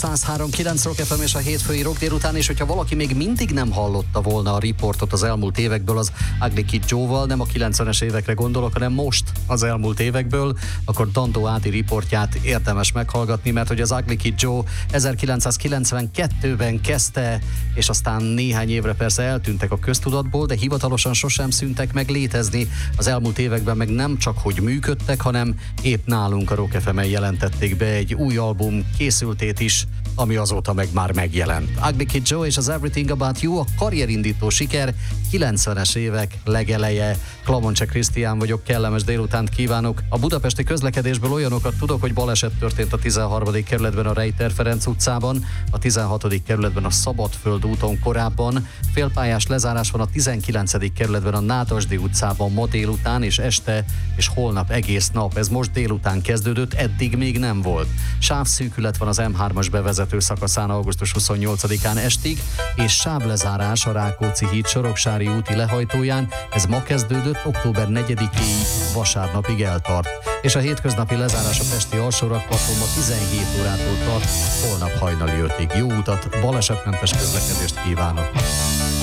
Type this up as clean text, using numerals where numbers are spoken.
103.9 Rock FM és a hétfői rock délután, és hogyha valaki még mindig nem hallotta volna a riportot az elmúlt évekből az Ugly Kid Joe-val, nem a 90-es évekre gondolok, hanem most az elmúlt évekből, akkor Dandó Ádi riportját érdemes meghallgatni, mert hogy az Ugly Kid Joe 1992-ben kezdte, és aztán néhány évre persze eltűntek a köztudatból, de hivatalosan sosem szűntek meg létezni. Az elmúlt években meg nem csak hogy működtek, hanem épp nálunk a Rock FM-en jelentették be egy új album készültét is, ami azóta meg már megjelent. Ugly Kid Joe és az Everything About You a karrierindító siker, 90-es évek legeleje. Klamoncsek Krisztián vagyok, kellemes délutánt kívánok. A budapesti közlekedésből olyanokat tudok, hogy baleset történt a 13. kerületben a Rejter Ferenc utcában, a 16. kerületben a Szabadföld úton korábban, félpályás lezárás van a 19. kerületben a Nádasdy utcában ma délután és este, és holnap egész nap. Ez most délután kezdődött, eddig még nem volt. Sávszűkület van az M3-as bevezető szakaszán augusztus 28-án estig, és sávlezárás a Rákóczi híd Soroksári úti lehajtóján. Ez ma kezdődött, október 4-ig vasárnapig eltart. És a hétköznapi lezárás a pesti alsórakparton ma 17 órától tart, holnap hajnali 5-ig. Jó utat, balesetmentes közlekedést kívánok!